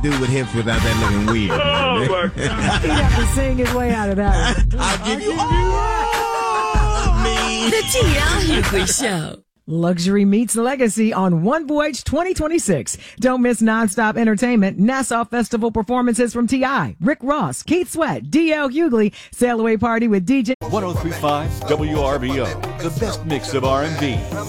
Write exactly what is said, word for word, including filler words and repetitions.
do with hips without that looking weird. Oh, my God. He'd have to sing his way out of that one. I'll give you all of me. The T L Hughley Show. Luxury meets legacy on One Voyage twenty twenty-six. Don't miss nonstop entertainment, Nassau Festival performances from T I, Rick Ross, Keith Sweat, D L Hughley, sail away party with D J. one oh three point five W R B O, the best mix of R and B.